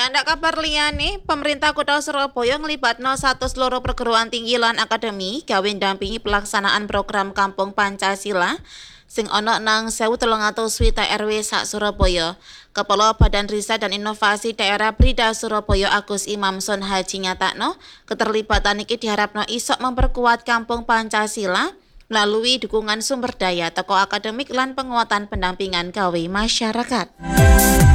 Ya, ndak kabar liyane, pemerintah Kota Surabaya nglibatno 102 perguruan tinggi lan akademi gawe ndampingi pelaksanaan program Kampung Pancasila sing ana nang 1300 RW sak Surabaya. Kepala Badan Riset dan Inovasi Daerah Brida Surabaya Agus Imamson Haji nyatakno, keterlibatan iki diharapno isok memperkuat Kampung Pancasila melalui dukungan sumber daya toko akademik lan penguatan pendampingan gawe masyarakat.